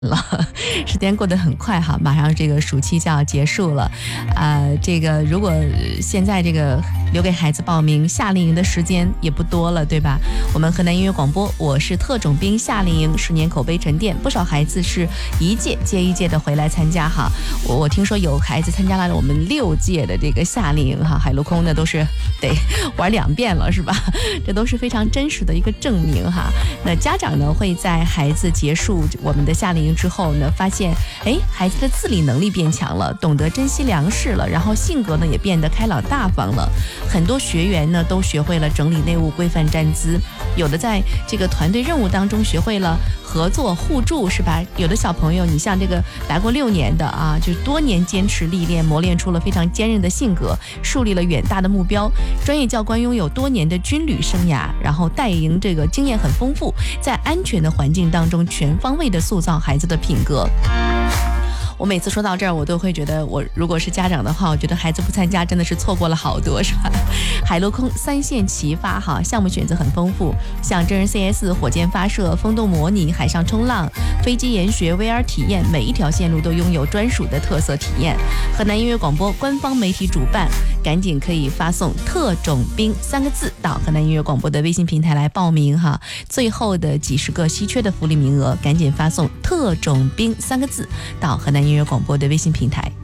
了，时间过得很快哈，马上这个暑期就要结束了，这个如果现在这个留给孩子报名夏令营的时间也不多了，对吧？我们河南音乐广播，我是特种兵夏令营10年口碑沉淀，不少孩子是一届接一届的回来参加哈。我听说有孩子参加了我们6届的这个夏令营哈，海陆空呢都是得玩2遍了，是吧？这都是非常真实的一个证明哈。那家长呢会在孩子结束我们的夏令营之后呢，发现孩子的自理能力变强了，懂得珍惜粮食了，然后性格呢也变得开朗大方了。很多学员呢都学会了整理内务、规范站姿，有的在这个团队任务当中学会了合作互助，是吧？有的小朋友，你像这个来过6年的啊，就多年坚持历练，磨练出了非常坚韧的性格，树立了远大的目标。专业教官拥有多年的军旅生涯，然后带营这个经验很丰富，在安全的环境当中全方位的塑造孩子的品格。我每次说到这儿，我都会觉得，我如果是家长的话，我觉得孩子不参加真的是错过了好多，是吧？海陆空3线齐发哈，项目选择很丰富，像真人 CS、火箭发射、风洞模拟、海上冲浪、飞机研学、VR 体验，每一条线路都拥有专属的特色体验。河南音乐广播官方媒体主办，赶紧可以发送“特种兵”3个字到河南音乐广播的微信平台来报名哈。最后的几十个稀缺的福利名额，赶紧发送“特种兵”3个字到河南音乐广播的微信平台。